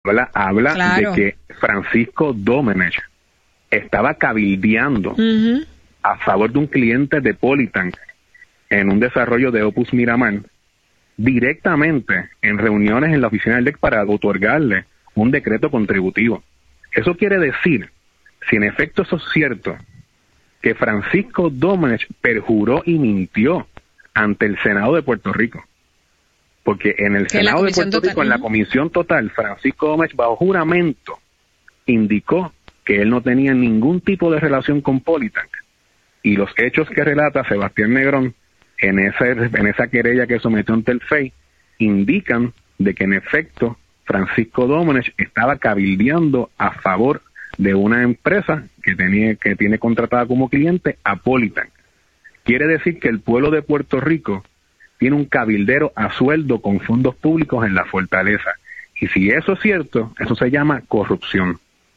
habla claro. de que Francisco Domenech estaba cabildeando a favor de un cliente de Politank en un desarrollo de Opus Miramar, directamente en reuniones en la oficina del DEC para otorgarle un decreto contributivo. Eso quiere decir, si en efecto eso es cierto, que Francisco Domenech perjuró y mintió ante el Senado de Puerto Rico. Porque en el Senado de Puerto Rico, en la Comisión Total, Francisco Domenech, bajo juramento, indicó que él no tenía ningún tipo de relación con Politank. Y los hechos que relata Sebastián Negrón en esa querella que sometió ante el FEI indican de que en efecto Francisco Domenech estaba cabildeando a favor de una empresa que tiene contratada como cliente a Politank. Quiere decir que el pueblo de Puerto Rico tiene un cabildero a sueldo con fondos públicos en la fortaleza. Y si eso es cierto, eso se llama corrupción.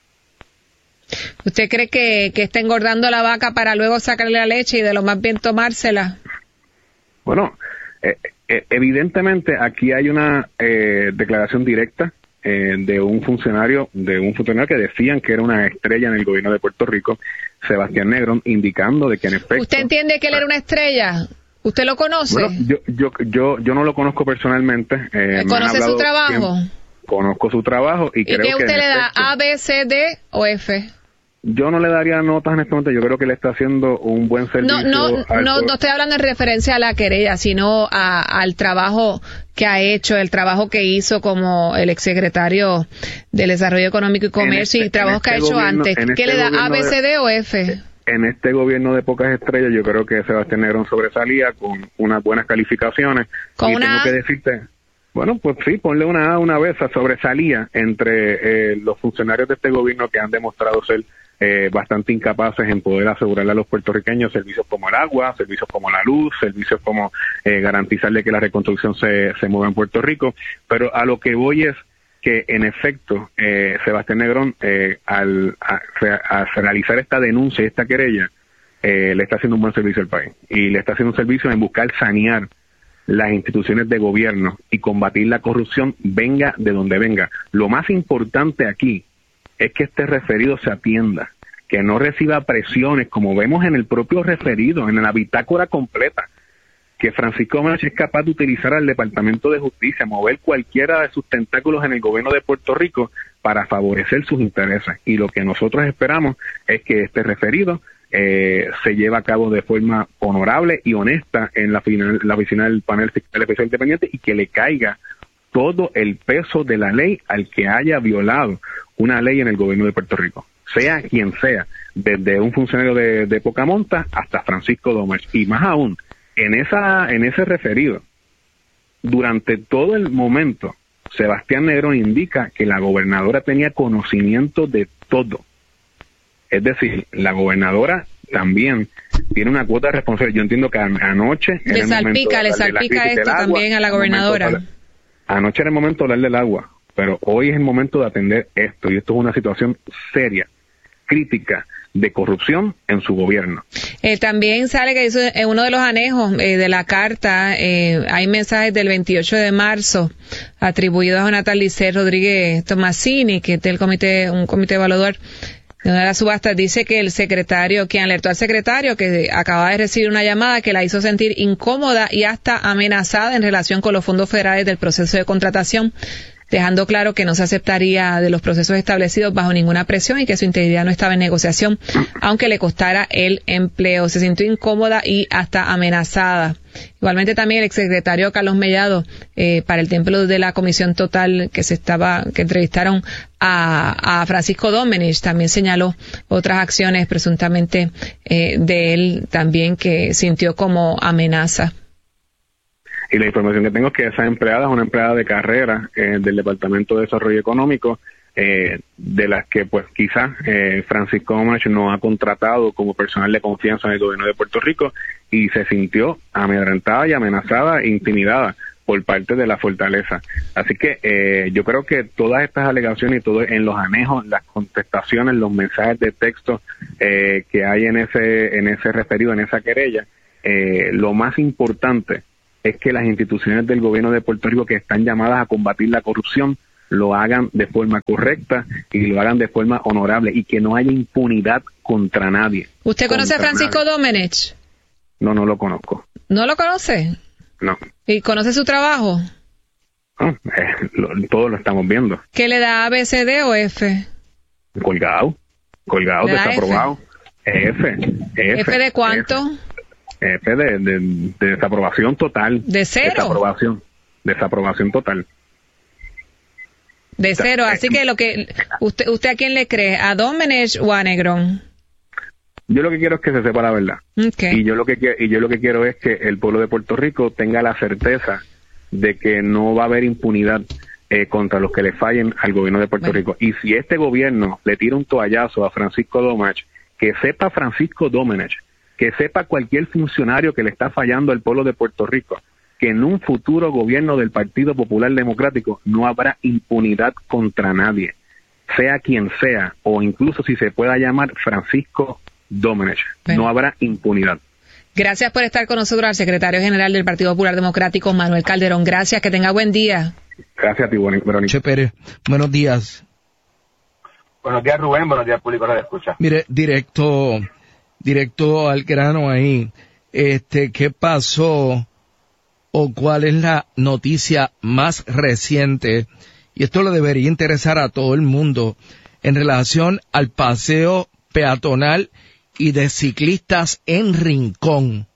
¿Usted cree que está engordando la vaca para luego sacarle la leche y de lo más bien tomársela? Bueno, evidentemente aquí hay una declaración directa de un funcionario que decían que era una estrella en el gobierno de Puerto Rico, Sebastián Negrón, indicando de que en efecto... ¿Usted entiende que él era una estrella? ¿Usted lo conoce? Bueno, yo no lo conozco personalmente. ¿Conoce su trabajo? Conozco su trabajo y creo que... ¿Y qué usted le da? ¿A, B, C, D o F? Yo no le daría notas en este momento. Yo creo que le está haciendo un buen servicio. No estoy hablando en referencia a la querella, sino al trabajo que ha hecho, el trabajo que hizo como el exsecretario del Desarrollo Económico y Comercio y trabajo que ha hecho antes. ¿Qué le da? ¿A, B, C, D o F? En este gobierno de pocas estrellas, yo creo que Sebastián Negrón sobresalía con unas buenas calificaciones. Tengo que decirte, bueno, pues sí, ponle una A, una B, sobresalía entre los funcionarios de este gobierno que han demostrado ser bastante incapaces en poder asegurarle a los puertorriqueños servicios como el agua, servicios como la luz, servicios como garantizarle que la reconstrucción se mueva en Puerto Rico. Pero a lo que voy es que en efecto Sebastián Negrón al realizar esta denuncia y esta querella le está haciendo un buen servicio al país y le está haciendo un servicio en buscar sanear las instituciones de gobierno y combatir la corrupción, venga de donde venga. Lo más importante aquí es que este referido se atienda, que no reciba presiones, como vemos en el propio referido, en la bitácora completa, que Francisco Domenech es capaz de utilizar al Departamento de Justicia, mover cualquiera de sus tentáculos en el gobierno de Puerto Rico para favorecer sus intereses. Y lo que nosotros esperamos es que este referido se lleve a cabo de forma honorable y honesta en la oficina del panel fiscal especial independiente y que le caiga todo el peso de la ley al que haya violado una ley en el gobierno de Puerto Rico, sea quien sea, desde un funcionario de poca monta hasta Francisco Domenech. Y más aún, en ese referido, durante todo el momento, Sebastián Negrón indica que la gobernadora tenía conocimiento de todo. Es decir, la gobernadora también tiene una cuota de responsabilidad. Yo entiendo que anoche... Le salpica esto también a la gobernadora. Anoche era el momento de hablar del agua, pero hoy es el momento de atender esto, y esto es una situación seria, crítica, de corrupción en su gobierno. También sale que en uno de los anejos de la carta hay mensajes del 28 de marzo atribuidos a Jonathan Licet Rodríguez Tomasini, que es un comité evaluador de una de las subastas. Dice que el secretario, quien alertó al secretario que acaba de recibir una llamada que la hizo sentir incómoda y hasta amenazada en relación con los fondos federales del proceso de contratación, dejando claro que no se aceptaría de los procesos establecidos bajo ninguna presión y que su integridad no estaba en negociación, aunque le costara el empleo. Se sintió incómoda y hasta amenazada. Igualmente también el exsecretario Carlos Mellado, para el templo de la Comisión Total que entrevistaron a Francisco Domenech, también señaló otras acciones presuntamente de él también que sintió como amenaza. Y la información que tengo es que esa empleada es una empleada de carrera del Departamento de Desarrollo Económico, de las que pues quizás Francisco Domenech no ha contratado como personal de confianza en el gobierno de Puerto Rico y se sintió amedrentada y amenazada e intimidada por parte de la fortaleza. Así que yo creo que todas estas alegaciones y todo en los anejos, las contestaciones, los mensajes de texto que hay en ese referido, en esa querella, lo más importante es que las instituciones del gobierno de Puerto Rico que están llamadas a combatir la corrupción lo hagan de forma correcta y lo hagan de forma honorable y que no haya impunidad contra nadie. ¿Usted conoce a Francisco Domenech? No lo conozco. ¿No lo conoce? No. ¿Y conoce su trabajo? Todos lo estamos viendo. ¿Qué le da, A, B, C, D o F? Colgado, desaprobado. F. ¿F de cuánto? F de desaprobación total. ¿De cero? Desaprobación total. De cero, así que ¿usted a quién le cree? ¿A Domenech o a Negrón? Yo lo que quiero es que se sepa la verdad. Okay. Y yo lo que quiero es que el pueblo de Puerto Rico tenga la certeza de que no va a haber impunidad contra los que le fallen al gobierno de Puerto Rico. Y si este gobierno le tira un toallazo a Francisco Domenech, que sepa Francisco Domenech, que sepa cualquier funcionario que le está fallando al pueblo de Puerto Rico, que en un futuro gobierno del Partido Popular Democrático no habrá impunidad contra nadie, sea quien sea, o incluso si se pueda llamar Francisco Domenech. No habrá impunidad. Gracias por estar con nosotros, al secretario general del Partido Popular Democrático, Manuel Calderón. Gracias, que tenga buen día. Gracias a ti, Verónica. Che Pérez, buenos días. Buenos días, Rubén. Buenos días, público de escucha. Mire, directo al grano ahí. ¿Qué pasó o cuál es la noticia más reciente? Y esto le debería interesar a todo el mundo en relación al paseo peatonal y de ciclistas en Rincón.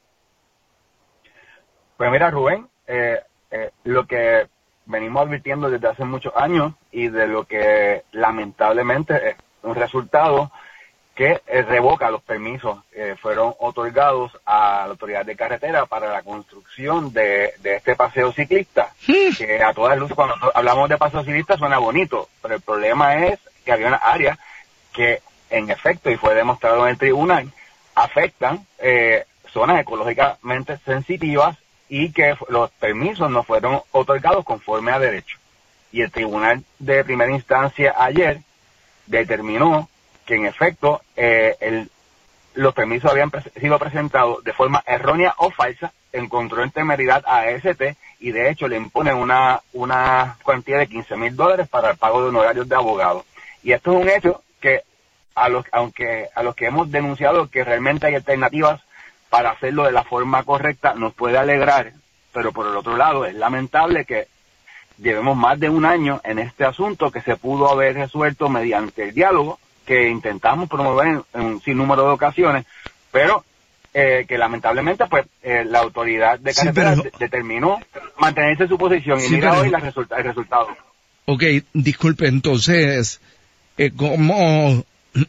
Pues mira, Rubén, lo que venimos advirtiendo desde hace muchos años y de lo que lamentablemente es un resultado que revoca los permisos fueron otorgados a la autoridad de carretera para la construcción de este paseo ciclista, que a todas luces cuando hablamos de paseo ciclista suena bonito, pero el problema es que había una área que en efecto, y fue demostrado en el tribunal, afectan zonas ecológicamente sensitivas y que los permisos no fueron otorgados conforme a derecho. Y el tribunal de primera instancia ayer determinó que en efecto los permisos habían sido presentados de forma errónea o falsa, encontró en temeridad a AST y de hecho le imponen una cuantía de $15,000 para el pago de honorarios de abogados. Y esto es un hecho que a los que hemos denunciado que realmente hay alternativas para hacerlo de la forma correcta, nos puede alegrar, pero por el otro lado es lamentable que llevemos más de un año en este asunto que se pudo haber resuelto mediante el diálogo que intentamos promover en un sinnúmero de ocasiones, pero que lamentablemente pues la autoridad de carretera determinó mantenerse en su posición y mira hoy el resultado. Ok, disculpe, entonces, ¿cómo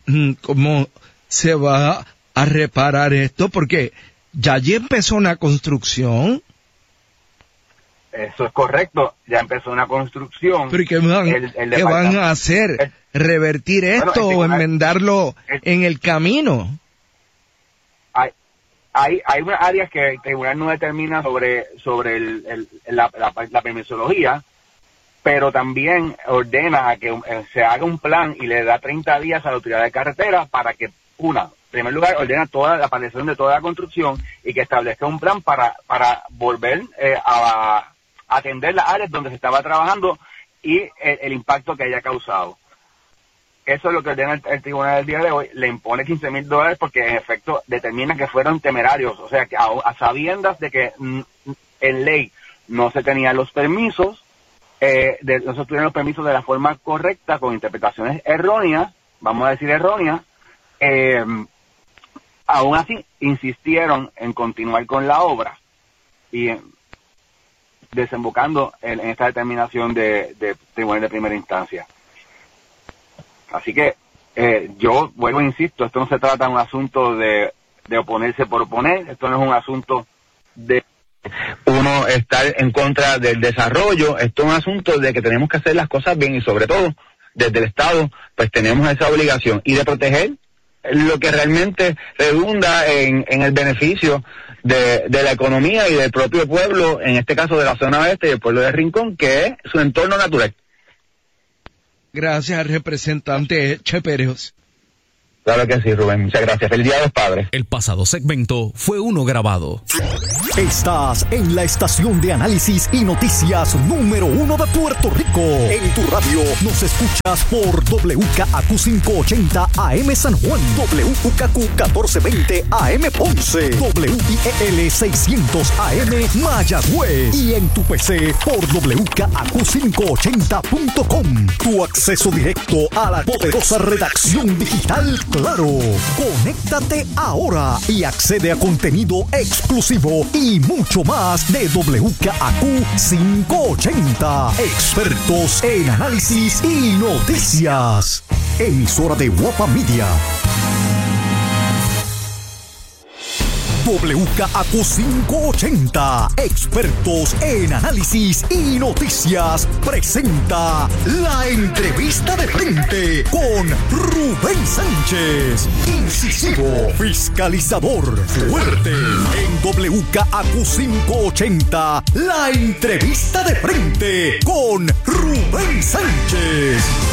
se va a reparar esto? Porque ya allí empezó una construcción. Eso es correcto, ya empezó una construcción. ¿Pero qué van a hacer? ¿Revertir esto o enmendarlo en el camino? Hay unas áreas que el tribunal no determina sobre la permisología, pero también ordena a que se haga un plan y le da 30 días a la autoridad de carretera para que, en primer lugar, ordena toda la paralización de toda la construcción y que establezca un plan para volver a atender las áreas donde se estaba trabajando y el impacto que haya causado. Eso es lo que ordena el tribunal del día de hoy. Le impone $15,000 porque en efecto determina que fueron temerarios, o sea que a sabiendas de que en ley no se tenían los permisos, no se tuvieron los permisos de la forma correcta, con interpretaciones erróneas, vamos a decir erróneas, aún así insistieron en continuar con la obra y desembocando en esta determinación de tribunal de primera instancia. Así que yo vuelvo e insisto, esto no se trata de un asunto de oponerse por oponer, esto no es un asunto de uno estar en contra del desarrollo, esto es un asunto de que tenemos que hacer las cosas bien y sobre todo desde el Estado pues tenemos esa obligación y de proteger lo que realmente redunda en el beneficio de la economía y del propio pueblo, en este caso de la zona oeste y el pueblo de Rincón, que es su entorno natural. Gracias, representante Che Pérez. Claro que sí, Rubén. Muchas gracias. Feliz Día de los Padres. El pasado segmento fue uno grabado. Estás en la estación de análisis y noticias número 1 de Puerto Rico. En tu radio nos escuchas por WKAQ 580 AM San Juan, WKQ 1420 AM Ponce, WIEL 600 AM Mayagüez y en tu PC por WKAQ580.com. Tu acceso directo a la poderosa redacción digital Claro. Conéctate ahora y accede a contenido exclusivo y mucho más de WKAQ 580. Expertos en análisis y noticias. Emisora de Guapa Media. WKAQ 580, expertos en análisis y noticias, presenta la entrevista de frente con Rubén Sánchez. Incisivo, fiscalizador, fuerte. En WKAQ 580, la entrevista de frente con Rubén Sánchez.